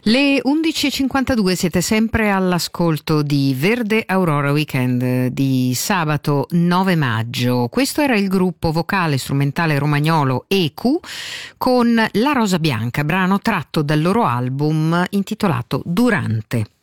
Le 11.52 siete sempre all'ascolto di Verde Aurora Weekend di sabato 9 maggio. Questo era il gruppo vocale strumentale romagnolo EQ con La Rosa Bianca, brano tratto dal loro album intitolato Durante.